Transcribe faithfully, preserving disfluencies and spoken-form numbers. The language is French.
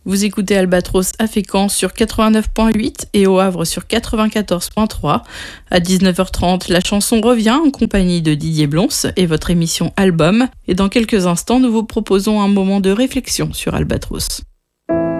Vous écoutez Albatros à Fécamp sur quatre-vingt-neuf virgule huit et au Havre sur quatre-vingt-quatorze virgule trois. À dix-neuf heures trente, la chanson revient en compagnie de Didier Blons et votre émission Album. Et dans quelques instants, nous vous proposons un moment de réflexion sur Albatros.